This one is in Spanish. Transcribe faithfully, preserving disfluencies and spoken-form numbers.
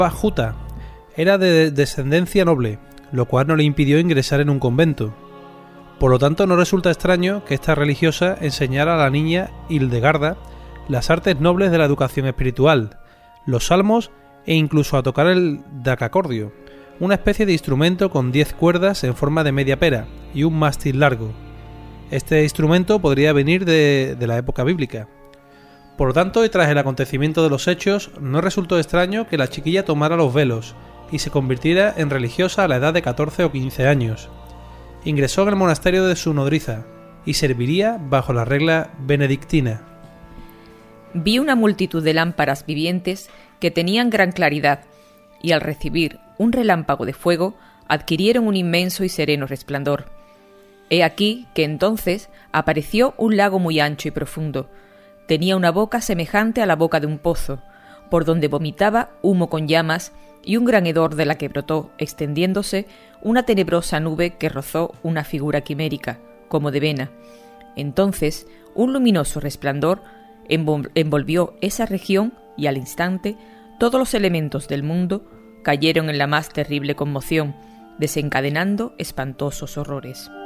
Juta era de descendencia noble, lo cual no le impidió ingresar en un convento. Por lo tanto, no resulta extraño que esta religiosa enseñara a la niña Hildegarda las artes nobles de la educación espiritual, los salmos e incluso a tocar el dacacordio, una especie de instrumento con diez cuerdas en forma de media pera y un mástil largo. Este instrumento podría venir de, de la época bíblica. Por lo tanto, y tras el acontecimiento de los hechos, no resultó extraño que la chiquilla tomara los velos y se convirtiera en religiosa a la edad de catorce o quince años. Ingresó en el monasterio de su nodriza y serviría bajo la regla benedictina. Vi una multitud de lámparas vivientes que tenían gran claridad, y al recibir un relámpago de fuego, adquirieron un inmenso y sereno resplandor. He aquí que entonces apareció un lago muy ancho y profundo. Tenía una boca semejante a la boca de un pozo, por donde vomitaba humo con llamas, y un gran hedor de la que brotó, extendiéndose, una tenebrosa nube que rozó una figura quimérica, como de vena. Entonces, un luminoso resplandor envolvió esa región y al instante todos los elementos del mundo cayeron en la más terrible conmoción, desencadenando espantosos horrores.